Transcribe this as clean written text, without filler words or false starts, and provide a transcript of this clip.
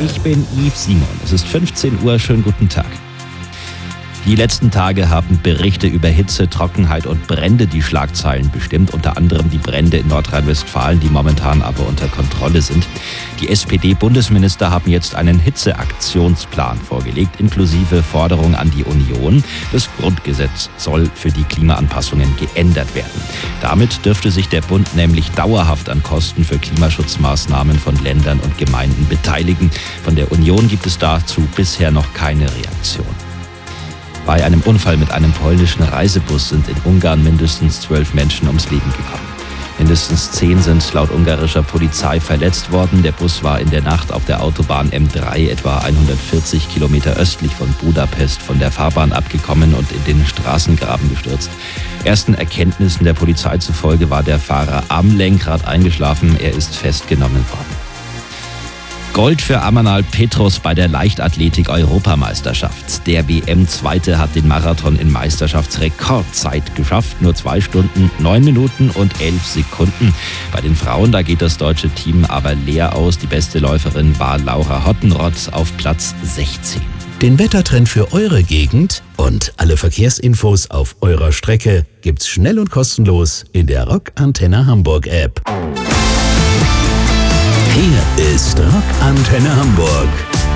Ich bin Yves Simon. Es ist 15 Uhr. Schönen guten Tag. Die letzten Tage haben Berichte über Hitze, Trockenheit und Brände die Schlagzeilen bestimmt. Unter anderem die Brände in Nordrhein-Westfalen, die momentan aber unter Kontrolle sind. Die SPD-Bundesminister haben jetzt einen Hitzeaktionsplan vorgelegt, inklusive Forderung an die Union. Das Grundgesetz soll für die Klimaanpassungen geändert werden. Damit dürfte sich der Bund nämlich dauerhaft an Kosten für Klimaschutzmaßnahmen von Ländern und Gemeinden beteiligen. Von der Union gibt es dazu bisher noch keine Reaktion. Bei einem Unfall mit einem polnischen Reisebus sind in Ungarn mindestens 12 Menschen ums Leben gekommen. Mindestens 10 sind laut ungarischer Polizei verletzt worden. Der Bus war in der Nacht auf der Autobahn M3 etwa 140 Kilometer östlich von Budapest von der Fahrbahn abgekommen und in den Straßengraben gestürzt. Ersten Erkenntnissen der Polizei zufolge war der Fahrer am Lenkrad eingeschlafen. Er ist festgenommen worden. Gold für Amanal Petros bei der Leichtathletik-Europameisterschaft. Der WM-Zweite hat den Marathon in Meisterschaftsrekordzeit geschafft. Nur 2 Stunden, 9 Minuten und 11 Sekunden. Bei den Frauen, da geht das deutsche Team aber leer aus. Die beste Läuferin war Laura Hottenrott auf Platz 16. Den Wettertrend für eure Gegend und alle Verkehrsinfos auf eurer Strecke gibt's schnell und kostenlos in der Rock Antenne Hamburg App. Hier ist Rock Antenne Hamburg.